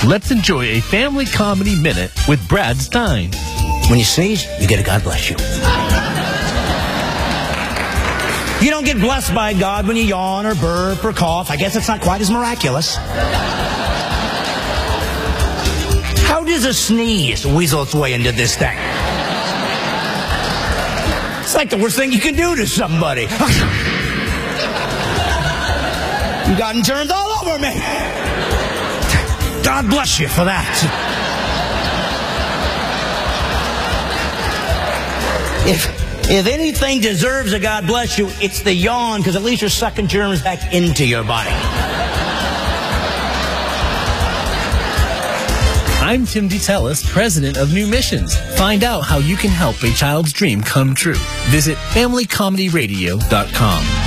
Let's enjoy a family comedy minute with Brad Stein. When you sneeze, you get a God bless you. You don't get blessed by God when you yawn or burp or cough. I guess it's not quite as miraculous. How does a sneeze weasel its way into this thing? It's like the worst thing you can do to somebody. You've gotten turned all over me. God bless you for that. If anything deserves a God bless you, it's the yawn, because at least you're sucking germs back into your body. I'm Tim DeTellis, president of New Missions. Find out how you can help a child's dream come true. Visit FamilyComedyRadio.com.